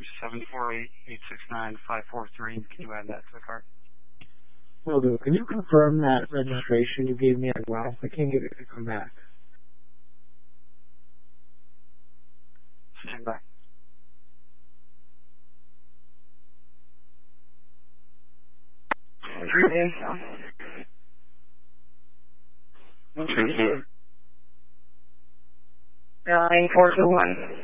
748-869-543. Can you add that to the card? Will do. Can you confirm that registration you gave me as well? I can't get it to come back. Stand by. Airline 421.